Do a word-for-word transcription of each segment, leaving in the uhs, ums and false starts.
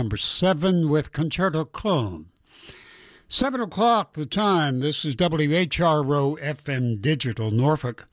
number seven with Concerto Con. Seven o'clock the time. This is W H R O F M Digital, Norfolk.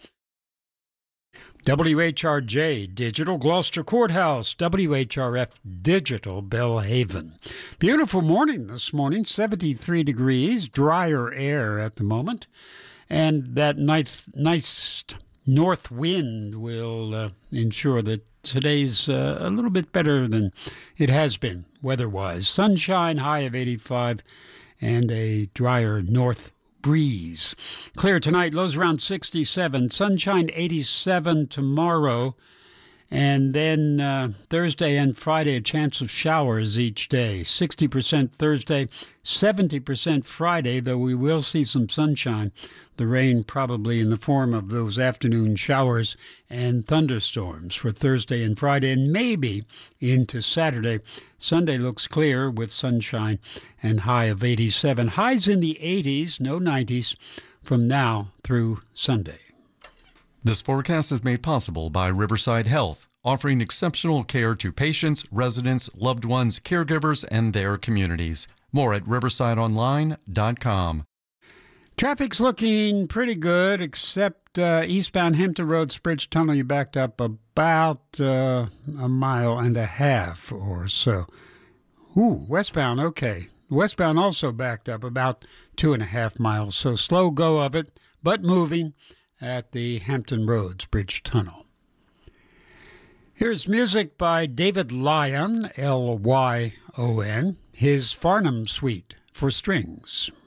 W H R J Digital, Gloucester Courthouse. W H R F Digital, Bellhaven. Beautiful morning this morning, seventy-three degrees, drier air at the moment. And that nice, nice north wind will uh, ensure that today's uh, a little bit better than it has been weather-wise. Sunshine, high of eighty-five, and a drier north breeze. Clear tonight, lows around sixty-seven. Sunshine, eighty-seven tomorrow. And then uh, Thursday and Friday, a chance of showers each day. sixty percent Thursday, seventy percent Friday, though we will see some sunshine. The rain probably in the form of those afternoon showers and thunderstorms for Thursday and Friday, and maybe into Saturday. Sunday looks clear with sunshine and high of eighty-seven. Highs in the eighties, no nineties, from now through Sunday. This forecast is made possible by Riverside Health, offering exceptional care to patients, residents, loved ones, caregivers, and their communities. More at riverside online dot com. Traffic's looking pretty good, except uh, eastbound Hampton Roads Bridge Tunnel, you backed up about uh, a mile and a half or so. Ooh, westbound, okay. Westbound also backed up about two and a half miles, so slow go of it, but moving at the Hampton Roads Bridge Tunnel. Here's music by David Lyon, L Y O N, his Farnham Suite for strings.